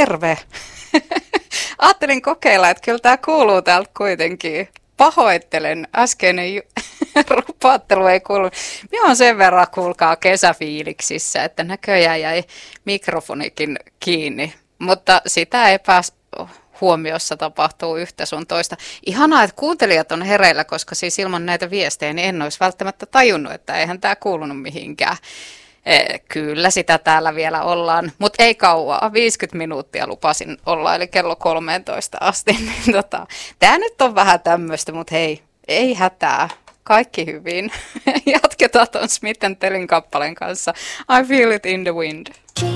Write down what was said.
terve. Ajattelin kokeilla, että kyllä tämä kuuluu täältä kuitenkin. Pahoittelen, äskeinen rupaattelu ei kuulu. Minä olen sen verran, kuulkaa, kesäfiiliksissä, että näköjään jäi mikrofonikin kiinni, mutta sitä epähuomiossa tapahtuu yhtä sun toista. Ihanaa, että kuuntelijat on hereillä, koska siis ilman näitä viestejä niin en olisi välttämättä tajunnut, että eihän tämä kuulunut mihinkään. Kyllä sitä täällä vielä ollaan, mutta ei kauaa. 50 minuuttia lupasin olla, eli kello 13 asti. Niin tämä nyt on vähän tämmöistä, mutta hei, ei hätää. Kaikki hyvin. Jatketaan tuon Smith & Tellin kappaleen kanssa. I feel it in the wind.